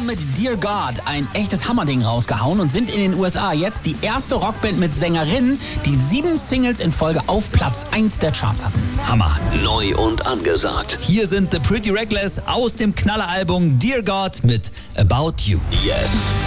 mit Dear God ein echtes Hammerding rausgehauen und sind in den USA jetzt die erste Rockband mit Sängerinnen, die 7 Singles in Folge auf Platz 1 der Charts hatten. Hammer. Neu und angesagt. Hier sind The Pretty Reckless aus dem Knalleralbum Dear God mit About You. Jetzt